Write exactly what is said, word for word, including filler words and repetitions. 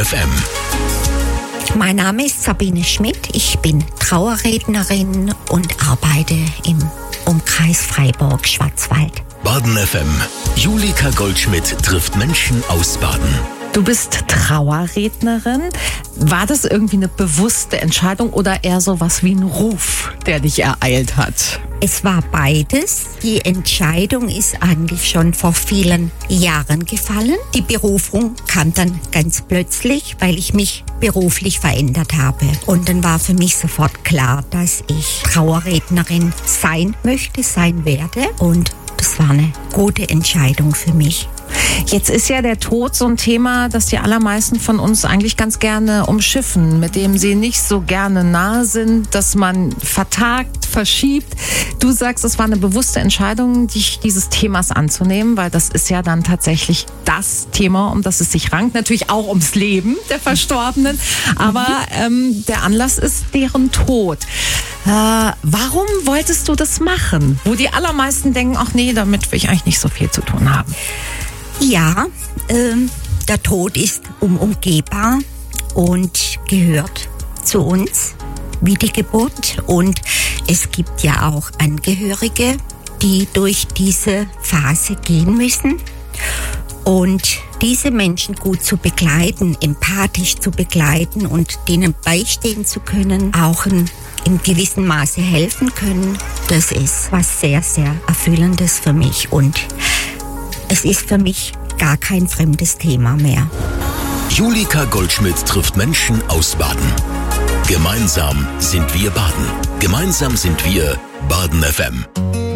F M. Mein Name ist Sabine Schmidt, ich bin Trauerrednerin und arbeite im Umkreis Freiburg-Schwarzwald. Baden F M. Julika Goldschmidt trifft Menschen aus Baden. Du bist Trauerrednerin. War das irgendwie eine bewusste Entscheidung oder eher sowas wie ein Ruf, der dich ereilt hat? Es war beides. Die Entscheidung ist eigentlich schon vor vielen Jahren gefallen. Die Berufung kam dann ganz plötzlich, weil ich mich beruflich verändert habe. Und dann war für mich sofort klar, dass ich Trauerrednerin sein möchte, sein werde. Und das war eine gute Entscheidung für mich. Jetzt ist ja der Tod so ein Thema, das die allermeisten von uns eigentlich ganz gerne umschiffen, mit dem sie nicht so gerne nahe sind, dass man vertagt, verschiebt. Du sagst, es war eine bewusste Entscheidung, dich dieses Themas anzunehmen, weil das ist ja dann tatsächlich das Thema, um das es sich rankt. Natürlich auch ums Leben der Verstorbenen, aber ähm, der Anlass ist deren Tod. Äh, warum wolltest du das machen? Wo die allermeisten denken, ach nee, damit will ich eigentlich nicht so viel zu tun haben. Ja, ähm, der Tod ist unumgehbar und gehört zu uns wie die Geburt. Und es gibt ja auch Angehörige, die durch diese Phase gehen müssen. Und diese Menschen gut zu begleiten, empathisch zu begleiten und denen beistehen zu können, auch in, in gewissem Maße helfen können, das ist was sehr, sehr Erfüllendes für mich. Und es ist für mich gar kein fremdes Thema mehr. Julika Goldschmidt trifft Menschen aus Baden. Gemeinsam sind wir Baden. Gemeinsam sind wir Baden F M.